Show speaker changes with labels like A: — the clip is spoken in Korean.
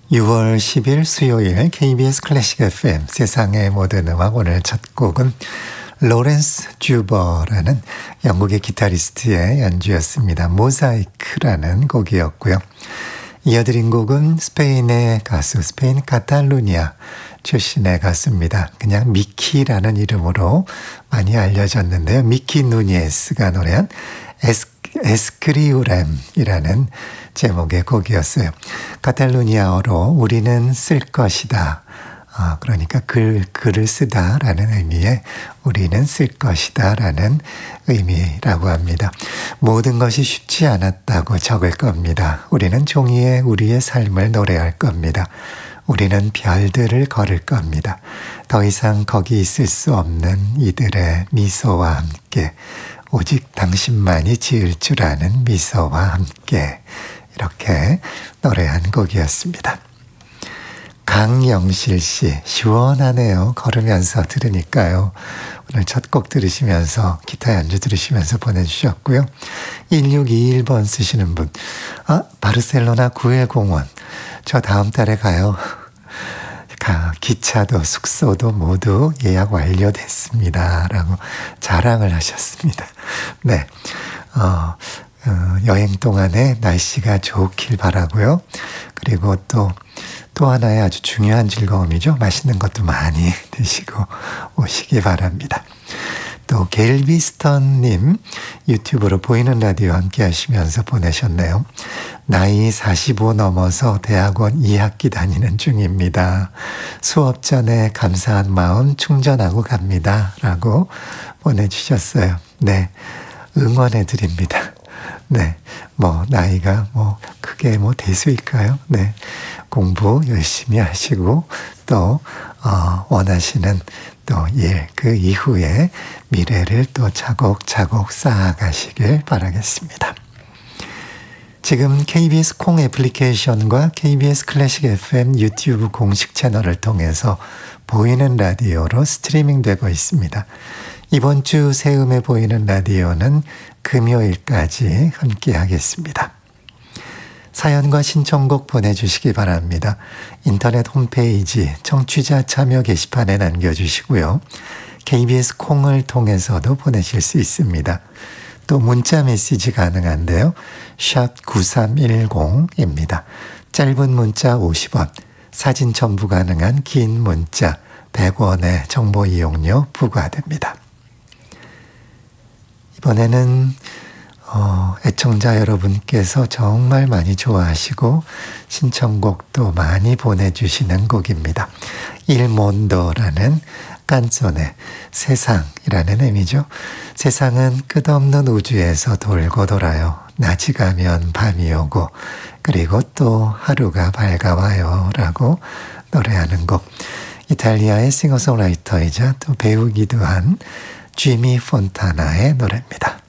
A: 6월 10일 수요일 KBS 클래식 FM 세상의 모든 음악 오늘 첫 곡은 로렌스 주버라는 영국의 기타리스트의 연주였습니다. 모자이크라는 곡이었고요. 이어드린 곡은 스페인의 가수, 스페인 카탈루니아 출신의 가수입니다. 그냥 미키라는 이름으로 많이 알려졌는데요. 미키 누니에스가 노래한 에스크리우렘이라는 제목의 곡이었어요. 카탈루니아어로 우리는 쓸 것이다. 그러니까 글을 쓰다라는 의미의 우리는 쓸 것이다라는 의미라고 합니다. 모든 것이 쉽지 않았다고 적을 겁니다. 우리는 종이에 우리의 삶을 노래할 겁니다. 우리는 별들을 걸을 겁니다. 더 이상 거기 있을 수 없는 이들의 미소와 함께 오직 당신만이 지을 줄 아는 미소와 함께 이렇게 노래한 곡이었습니다. 강영실 씨, 시원하네요. 걸으면서 들으니까요. 오늘 첫 곡 들으시면서 기타 연주 들으시면서 보내주셨고요. 1621번 쓰시는 분, 바르셀로나 구엘공원 저 다음 달에 가요. 기차도 숙소도 모두 예약 완료됐습니다. 라고 자랑을 하셨습니다. 네, 여행 동안에 날씨가 좋길 바라고요. 그리고 또 하나의 아주 중요한 즐거움이죠. 맛있는 것도 많이 드시고 오시기 바랍니다. 또 겔비스턴님 유튜브로 보이는 라디오 함께 하시면서 보내셨네요. 나이 45 넘어서 대학원 2학기 다니는 중입니다. 수업 전에 감사한 마음 충전하고 갑니다. 라고 보내주셨어요. 네, 응원해 드립니다. 네, 나이가 크게 대수일까요? 네, 공부 열심히 하시고 또 원하시는 또 일, 그 이후에 미래를 또 차곡차곡 쌓아가시길 바라겠습니다. 지금 KBS 콩 애플리케이션과 KBS 클래식 FM 유튜브 공식 채널을 통해서 보이는 라디오로 스트리밍 되고 있습니다. 이번 주 새음에 보이는 라디오는 금요일까지 함께 하겠습니다. 사연과 신청곡 보내주시기 바랍니다. 인터넷 홈페이지 청취자 참여 게시판에 남겨주시고요. KBS 콩을 통해서도 보내실 수 있습니다. 또 문자 메시지 가능한데요. 샵 9310입니다. 짧은 문자 50원, 사진 첨부 가능한 긴 문자 100원의 정보 이용료 부과됩니다. 이번에는 애청자 여러분께서 정말 많이 좋아하시고 신청곡도 많이 보내주시는 곡입니다. 일몬도라는 깐손의 세상이라는 의미죠. 세상은 끝없는 우주에서 돌고 돌아요. 낮이 가면 밤이 오고 그리고 또 하루가 밝아와요 라고 노래하는 곡. 이탈리아의 싱어송라이터이자 또 배우기도 한 지미 폰타나의 노래입니다.